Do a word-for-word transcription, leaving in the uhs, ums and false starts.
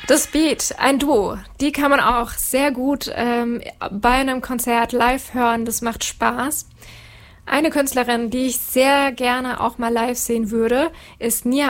The Speed, ein Duo. Die kann man auch sehr gut ähm, bei einem Konzert live hören. Das macht Spaß. Eine Künstlerin, die ich sehr gerne auch mal live sehen würde, ist Nia